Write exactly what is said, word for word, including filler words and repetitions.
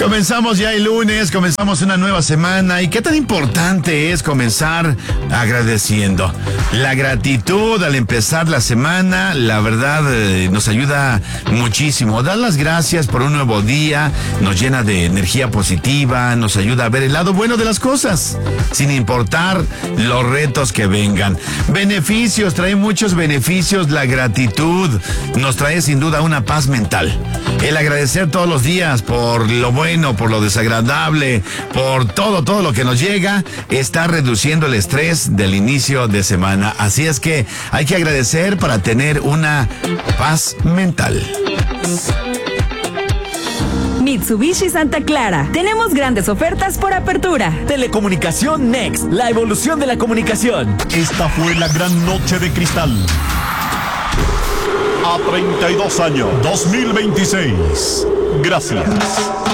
Comenzamos ya el lunes, comenzamos una nueva semana y qué tan importante es comenzar agradeciendo. La gratitud al empezar la semana, la verdad, eh, nos ayuda muchísimo. Dar las gracias por un nuevo día, nos llena de energía positiva, nos ayuda a ver el lado bueno de las cosas, sin importar los retos que vengan. Beneficios, trae muchos beneficios la gratitud, nos trae sin duda una paz mental. El agradecer todos los días por lo bueno, por lo desagradable, por todo, todo lo que nos llega, está reduciendo el estrés del inicio de semana. Así es que hay que agradecer para tener una paz mental. Mitsubishi Santa Clara. Tenemos grandes ofertas por apertura. Telecomunicación Next, la evolución de la comunicación. Esta fue la gran noche de cristal. A treinta y dos años, dos mil veintiséis. Gracias.